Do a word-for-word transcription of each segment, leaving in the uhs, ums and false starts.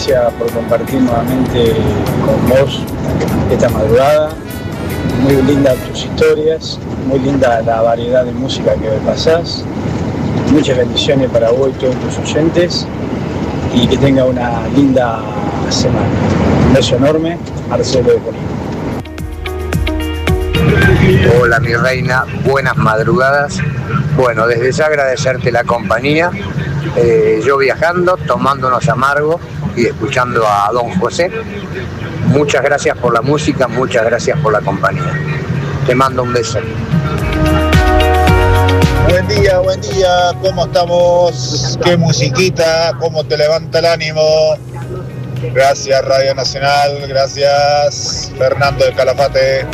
gracias por compartir nuevamente con vos esta madrugada. Muy lindas tus historias, muy linda la variedad de música que pasás. Muchas bendiciones para vos y todos tus oyentes y que tenga una linda semana. Un beso enorme, Marcelo de Junín. Hola mi reina, buenas madrugadas. Bueno, desde ya agradecerte la compañía, eh, yo viajando, tomando unos amargos y escuchando a Don José. Muchas gracias por la música, muchas gracias por la compañía. Te mando un beso. Buen día, buen día, ¿cómo estamos? ¿Qué musiquita? ¿Cómo te levanta el ánimo? Gracias Radio Nacional, gracias Fernando de Calafate.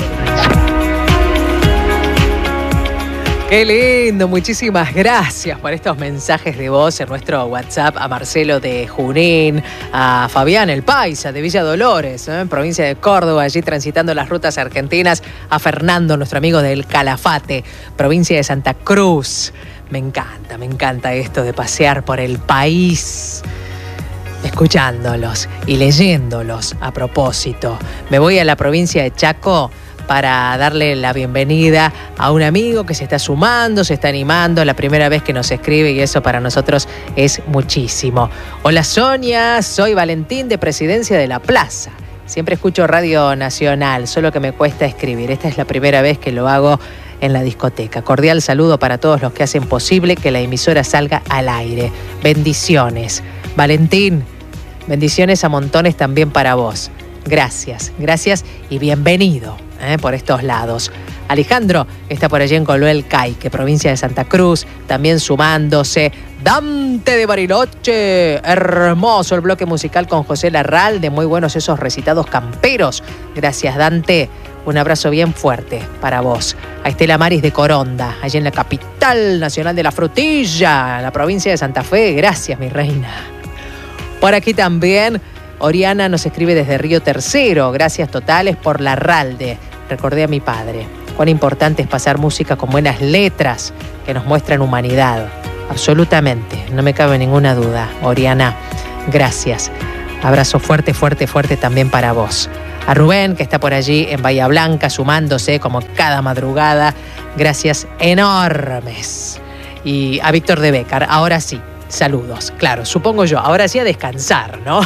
Qué lindo, muchísimas gracias por estos mensajes de voz en nuestro WhatsApp a Marcelo de Junín, a Fabián el Paisa de Villa Dolores, ¿eh? provincia de Córdoba, allí transitando las rutas argentinas, a Fernando, nuestro amigo del Calafate, provincia de Santa Cruz. Me encanta, me encanta esto de pasear por el país, escuchándolos y leyéndolos a propósito. Me voy a la provincia de Chaco para darle la bienvenida a un amigo que se está sumando, se está animando, la primera vez que nos escribe y eso para nosotros es muchísimo. Hola Sonia, soy Valentín de Presidencia de la Plaza. Siempre escucho Radio Nacional, solo que me cuesta escribir. Esta es la primera vez que lo hago en la discoteca. Cordial saludo para todos los que hacen posible que la emisora salga al aire. Bendiciones. Valentín, bendiciones a montones también para vos. Gracias, gracias y bienvenido. Eh, por estos lados. Alejandro está por allí en Coluel Caique, provincia de Santa Cruz, también sumándose. Dante de Bariloche, hermoso el bloque musical con José Larralde, muy buenos esos recitados camperos. Gracias Dante, un abrazo bien fuerte para vos. A Estela Maris de Coronda, allí en la capital nacional de la frutilla, la provincia de Santa Fe, gracias mi reina. Por aquí también Oriana nos escribe desde Río Tercero, gracias totales por Larralde. Recordé a mi padre. Cuán importante es pasar música con buenas letras que nos muestran humanidad. Absolutamente, no me cabe ninguna duda. Oriana, gracias. Abrazo fuerte, fuerte, fuerte también para vos. A Rubén, que está por allí en Bahía Blanca, sumándose como cada madrugada. Gracias enormes. Y a Víctor de Bécar, ahora sí, saludos. Claro, supongo yo, ahora sí a descansar, ¿no?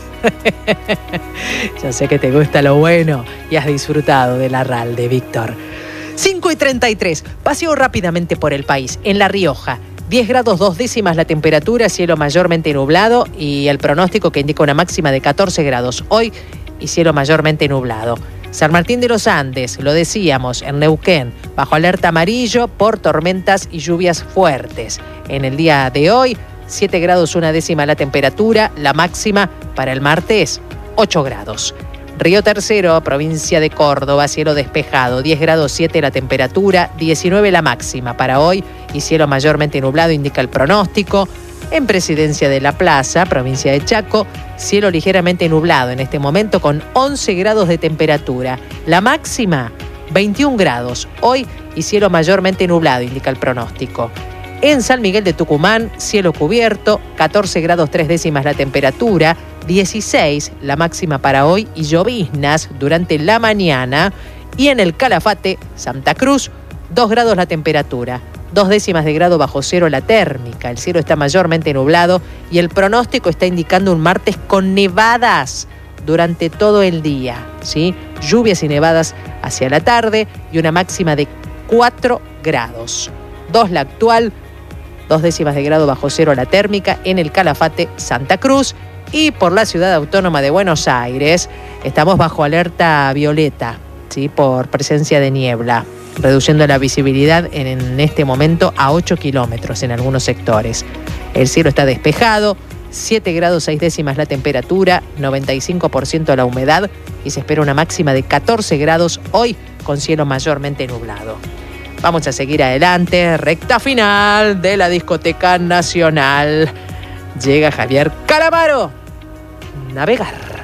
Yo sé que te gusta lo bueno y has disfrutado de Larralde, Víctor. cinco y treinta y tres. Paseo rápidamente por el país. En La Rioja, diez grados dos décimas la temperatura, cielo mayormente nublado y el pronóstico que indica una máxima de catorce grados hoy y cielo mayormente nublado. San Martín de los Andes, lo decíamos, en Neuquén, bajo alerta amarillo por tormentas y lluvias fuertes. En el día de hoy, siete grados una décima la temperatura, la máxima para el martes, ocho grados. Río Tercero, provincia de Córdoba, cielo despejado, diez grados siete la temperatura, diecinueve la máxima para hoy y cielo mayormente nublado indica el pronóstico. En Presidencia de la Plaza, provincia de Chaco, cielo ligeramente nublado en este momento con once grados de temperatura, la máxima veintiún grados hoy y cielo mayormente nublado indica el pronóstico. En San Miguel de Tucumán, cielo cubierto, catorce grados tres décimas la temperatura, dieciséis la máxima para hoy y lloviznas durante la mañana. Y en el Calafate, Santa Cruz, dos grados la temperatura, dos décimas de grado bajo cero la térmica. El cielo está mayormente nublado y el pronóstico está indicando un martes con nevadas durante todo el día, ¿sí? Lluvias y nevadas hacia la tarde y una máxima de cuatro grados. dos la actual, dos décimas de grado bajo cero la térmica en el Calafate, Santa Cruz. Y por la Ciudad Autónoma de Buenos Aires estamos bajo alerta violeta, ¿sí? Por presencia de niebla, reduciendo la visibilidad en, en este momento a ocho kilómetros en algunos sectores. El cielo está despejado, siete grados seis décimas la temperatura, noventa y cinco por ciento la humedad y se espera una máxima de catorce grados hoy con cielo mayormente nublado. Vamos a seguir adelante, recta final de la Discoteca Nacional. Llega Javier Calamaro. Navegar.